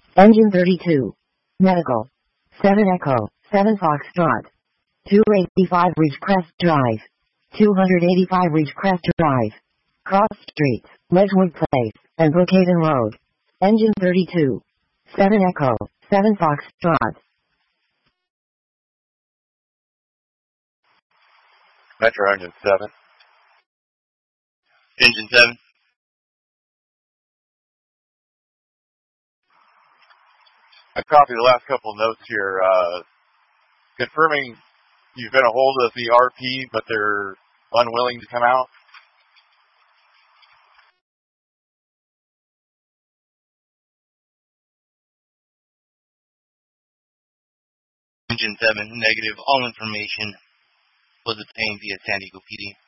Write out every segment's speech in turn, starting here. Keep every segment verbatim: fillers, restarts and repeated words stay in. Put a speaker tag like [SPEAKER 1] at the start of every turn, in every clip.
[SPEAKER 1] Engine thirty-two. Medical. seven Echo, seven Foxtrot. two eighty-five Ridgecrest Drive. two eighty-five Ridgecrest Drive. Cross Streets, Ledgewood Place, and Brookhaven Road. Engine thirty-two. seven Echo, seven Foxtrot.
[SPEAKER 2] Metro Engine seven.
[SPEAKER 3] Engine seven.
[SPEAKER 2] I copied the last couple of notes here, uh, confirming you've been a hold of the R P, but they're unwilling to come out.
[SPEAKER 3] Engine seven, negative. All information was obtained via San Diego P D.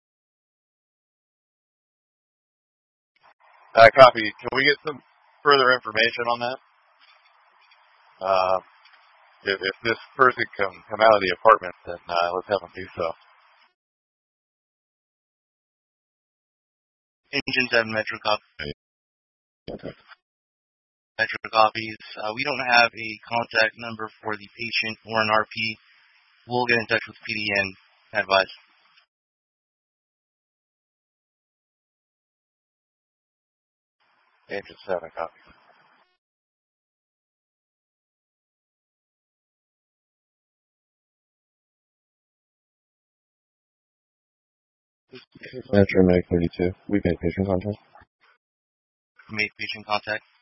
[SPEAKER 2] I copied. Can we get some further information on that? Uh, if, if this person can come out of the apartment, then uh, let's have them do so.
[SPEAKER 3] Engine seven, Metro copy. Metro copies. Uh, we don't have a contact number for the patient or an R P. We'll get in touch with P D and advise.
[SPEAKER 2] Engine seven, copy.
[SPEAKER 4] Metro Medic thirty-two. We made patient contact.
[SPEAKER 3] We made patient contact.